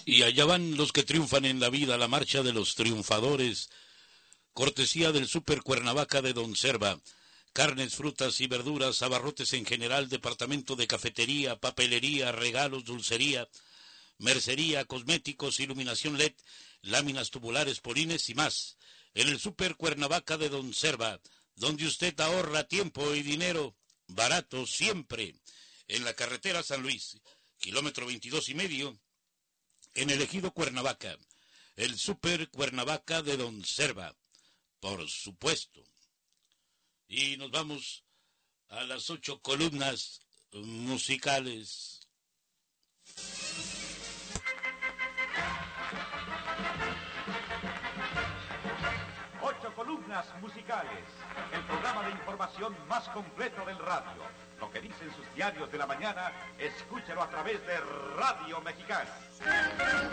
Y allá van los que triunfan en la vida, la marcha de los triunfadores, cortesía del Super Cuernavaca de Don Serva. Carnes, frutas y verduras, abarrotes en general, departamento de cafetería, papelería, regalos, dulcería, mercería, cosméticos, iluminación LED, láminas tubulares, polines y más. En el Super Cuernavaca de Don Serva, donde usted ahorra tiempo y dinero, barato siempre. En la carretera San Luis, kilómetro 22,5, en el ejido Cuernavaca. El Super Cuernavaca de Don Serva, por supuesto. Y nos vamos a las 8 columnas musicales. Columnas musicales, el programa de información más completo del radio. Lo que dicen sus diarios de la mañana, escúchelo a través de Radio Mexicana.